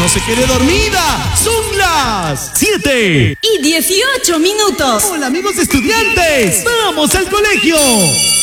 no se quede dormida. Son las 7:18 minutos. Hola amigos estudiantes, ¡vamos al colegio!